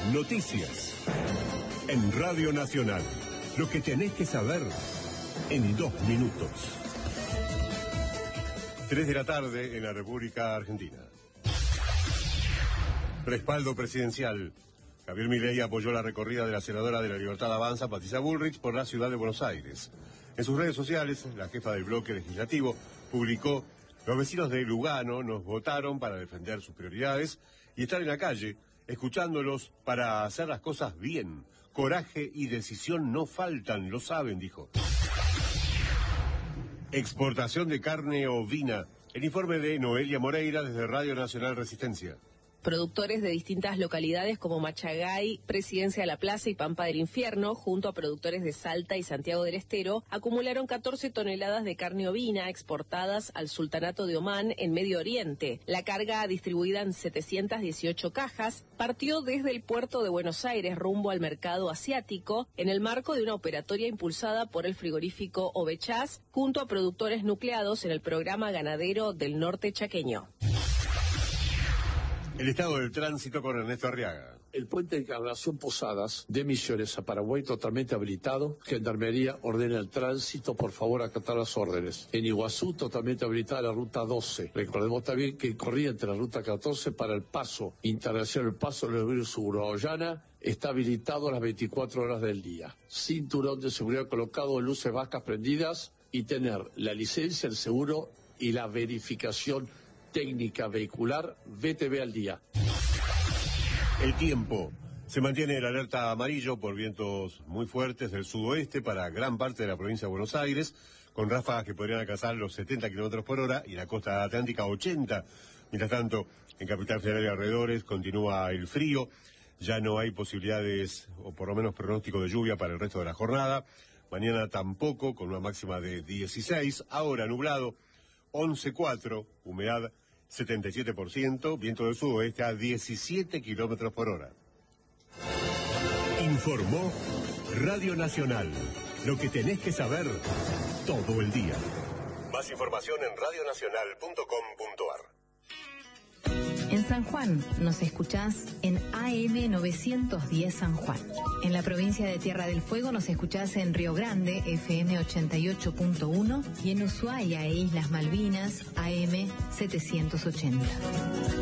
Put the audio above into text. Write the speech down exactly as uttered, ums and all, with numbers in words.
Noticias. En Radio Nacional. Lo que tenés que saber en dos minutos. Tres de la tarde en la República Argentina. Respaldo presidencial. Javier Milei apoyó la recorrida de la senadora de la Libertad Avanza, Patricia Bullrich, por la ciudad de Buenos Aires. En sus redes sociales, la jefa del bloque legislativo publicó: los vecinos de Lugano nos votaron para defender sus prioridades y estar en la calle, escuchándolos para hacer las cosas bien. Coraje y decisión no faltan, lo saben, dijo. Exportación de carne ovina. El informe de Noelia Moreira desde Radio Nacional Resistencia. Productores de distintas localidades como Machagay, Presidencia de la Plaza y Pampa del Infierno, junto a productores de Salta y Santiago del Estero, acumularon catorce toneladas de carne ovina exportadas al Sultanato de Omán en Medio Oriente. La carga, distribuida en setecientas dieciocho cajas, partió desde el puerto de Buenos Aires rumbo al mercado asiático en el marco de una operatoria impulsada por el frigorífico Ovechás, junto a productores nucleados en el programa ganadero del norte chaqueño. El estado del tránsito con Ernesto Arriaga. El puente de Encarnación Posadas de Misiones a Paraguay totalmente habilitado. Gendarmería ordena el tránsito, por favor acatar las órdenes. En Iguazú totalmente habilitada la ruta doce. Recordemos también que corría entre la ruta catorce para el paso internacional, el paso del río Surollana, está habilitado a las veinticuatro horas del día. Cinturón de seguridad colocado, luces vascas prendidas y tener la licencia, el seguro y la verificación técnica vehicular V T V al día. El tiempo. Se mantiene el alerta amarillo por vientos muy fuertes del sudoeste para gran parte de la provincia de Buenos Aires, con ráfagas que podrían alcanzar los setenta kilómetros por hora y la costa atlántica ochenta. Mientras tanto, en Capital Federal y alrededores continúa el frío. Ya no hay posibilidades, o por lo menos pronóstico de lluvia para el resto de la jornada. Mañana tampoco, con una máxima de dieciséis. Ahora nublado. once cuatro, humedad setenta y siete por ciento, viento del sudoeste a diecisiete kilómetros por hora. Informó Radio Nacional. Lo que tenés que saber todo el día. Más información en radio nacional punto com punto a r. En San Juan nos escuchás en A M novecientos diez San Juan. En la provincia de Tierra del Fuego nos escuchás en Río Grande, F M ochenta y ocho punto uno, y en Ushuaia e Islas Malvinas, A M setecientos ochenta.